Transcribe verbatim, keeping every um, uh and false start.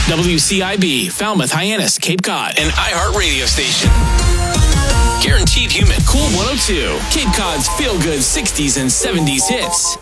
W C I B, Falmouth, Hyannis, Cape Cod, an iHeart radio station. Guaranteed human. Cool one oh two, Cape Cod's feel-good sixties and seventies hits.